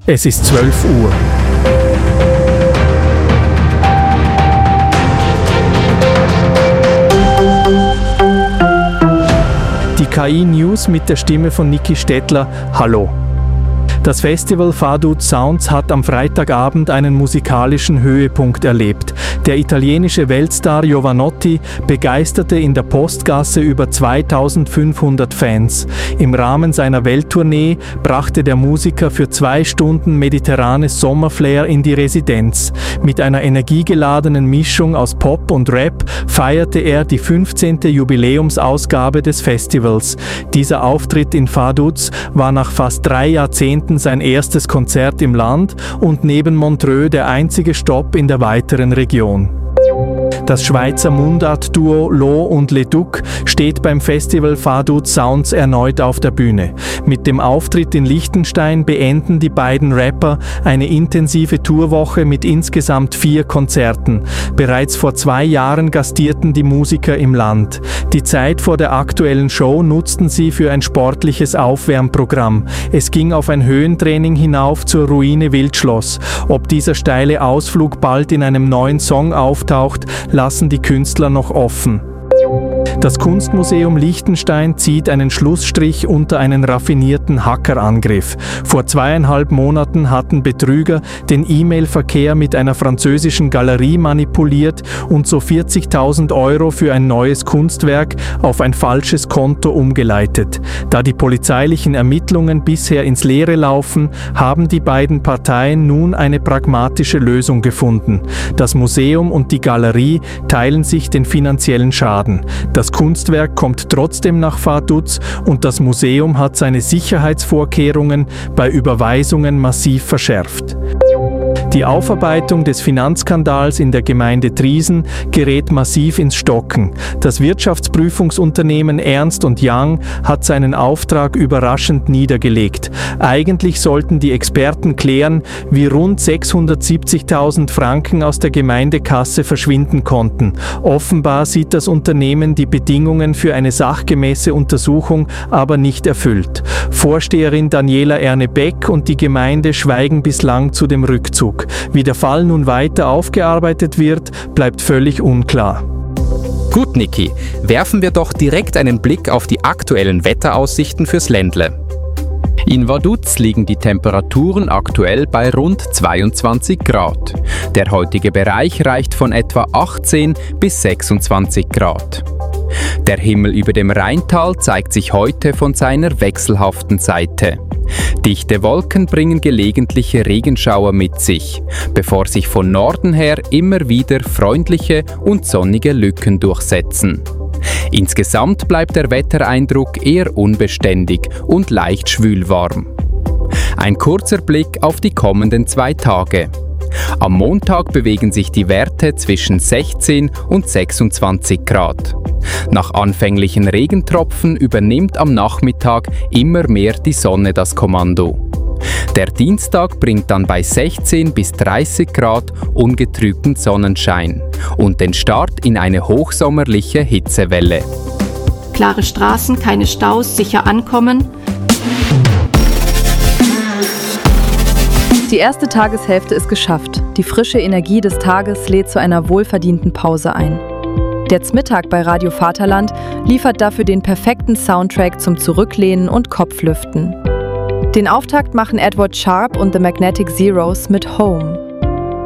Es ist 12 Uhr. Die KI News mit der Stimme von Niki Stettler. Hallo. Das Festival Faduz Sounds hat am Freitagabend einen musikalischen Höhepunkt erlebt. Der italienische Weltstar Jovanotti begeisterte in der Postgasse über 2500 Fans. Im Rahmen seiner Welttournee brachte der Musiker für 2 Stunden mediterranes Sommerflair in die Residenz. Mit einer energiegeladenen Mischung aus Pop und Rap feierte er die 15. Jubiläumsausgabe des Festivals. Dieser Auftritt in Faduz war nach fast 3 Jahrzehnten sein erstes Konzert im Land und neben Montreux der einzige Stopp in der weiteren Region. Das Schweizer Mundart-Duo Lo und Leduc steht beim Festival Faduz Sounds erneut auf der Bühne. Mit dem Auftritt in Liechtenstein beenden die beiden Rapper eine intensive Tourwoche mit insgesamt 4 Konzerten. Bereits vor 2 Jahren gastierten die Musiker im Land. Die Zeit vor der aktuellen Show nutzten sie für ein sportliches Aufwärmprogramm. Es ging auf ein Höhentraining hinauf zur Ruine Wildschloss. Ob dieser steile Ausflug bald in einem neuen Song auftaucht, lassen die Künstler noch offen. Das Kunstmuseum Liechtenstein zieht einen Schlussstrich unter einen raffinierten Hackerangriff. Vor 2,5 Monaten hatten Betrüger den E-Mail-Verkehr mit einer französischen Galerie manipuliert und so 40.000 € für ein neues Kunstwerk auf ein falsches Konto umgeleitet. Da die polizeilichen Ermittlungen bisher ins Leere laufen, haben die beiden Parteien nun eine pragmatische Lösung gefunden. Das Museum und die Galerie teilen sich den finanziellen Schaden. Das Kunstwerk kommt trotzdem nach Faduz und das Museum hat seine Sicherheitsvorkehrungen bei Überweisungen massiv verschärft. Die Aufarbeitung des Finanzskandals in der Gemeinde Triesen gerät massiv ins Stocken. Das Wirtschaftsprüfungsunternehmen Ernst & Young hat seinen Auftrag überraschend niedergelegt. Eigentlich sollten die Experten klären, wie rund 670.000 Franken aus der Gemeindekasse verschwinden konnten. Offenbar sieht das Unternehmen die Bedingungen für eine sachgemäße Untersuchung aber nicht erfüllt. Vorsteherin Daniela Erne-Beck und die Gemeinde schweigen bislang zu dem Rückzug. Wie der Fall nun weiter aufgearbeitet wird, bleibt völlig unklar. Gut, Niki, werfen wir doch direkt einen Blick auf die aktuellen Wetteraussichten fürs Ländle. In Vaduz liegen die Temperaturen aktuell bei rund 22 Grad. Der heutige Bereich reicht von etwa 18 bis 26 Grad. Der Himmel über dem Rheintal zeigt sich heute von seiner wechselhaften Seite. Dichte Wolken bringen gelegentliche Regenschauer mit sich, bevor sich von Norden her immer wieder freundliche und sonnige Lücken durchsetzen. Insgesamt bleibt der Wettereindruck eher unbeständig und leicht schwülwarm. Ein kurzer Blick auf die kommenden 2 Tage. Am Montag bewegen sich die Werte zwischen 16 und 26 Grad. Nach anfänglichen Regentropfen übernimmt am Nachmittag immer mehr die Sonne das Kommando. Der Dienstag bringt dann bei 16 bis 30 Grad ungetrübten Sonnenschein und den Start in eine hochsommerliche Hitzewelle. Klare Straßen, keine Staus, sicher ankommen. Die erste Tageshälfte ist geschafft. Die frische Energie des Tages lädt zu einer wohlverdienten Pause ein. Der Zmittag bei Radio Vaterland liefert dafür den perfekten Soundtrack zum Zurücklehnen und Kopflüften. Den Auftakt machen Edward Sharpe und The Magnetic Zeros mit Home.